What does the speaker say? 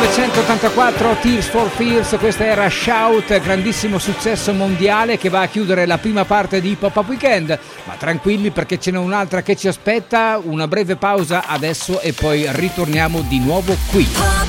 1984, Tears for Fears, questa era Shout, grandissimo successo mondiale che va a chiudere la prima parte di Pop Up Weekend, ma tranquilli perché ce n'è un'altra che ci aspetta, una breve pausa adesso e poi ritorniamo di nuovo qui.